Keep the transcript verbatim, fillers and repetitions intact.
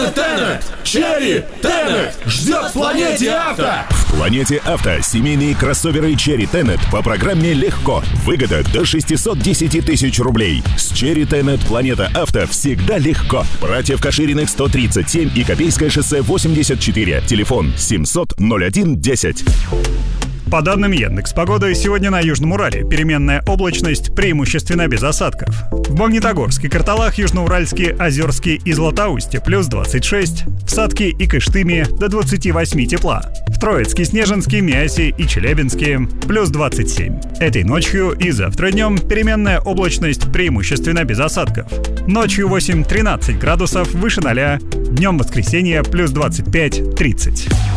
Это Тенет! Черри Тенет ждет в Планете Авто! В Планете Авто семейные кроссоверы Черри Тенет по программе «Легко». Выгода до шестьсот десять тысяч рублей. С Черри Тенет Планета Авто всегда легко. Братьев Кашириных сто тридцать семь и Копейское шоссе восемьдесят четыре. Телефон семьсот ноль один десять. По данным Яндекс.Погоды, сегодня на Южном Урале переменная облачность, преимущественно без осадков. В Магнитогорске, Карталах, Южноуральске, Озерске и Златоусте плюс двадцать шесть, в Сатке и Кыштыме до двадцати восьми тепла. В Троицке, Снежинске, Миасе и Челябинске плюс двадцать семь. Этой ночью и завтра днем переменная облачность, преимущественно без осадков. Ночью восемь-тринадцать градусов выше ноля, днем воскресенья плюс двадцать пять-тридцать.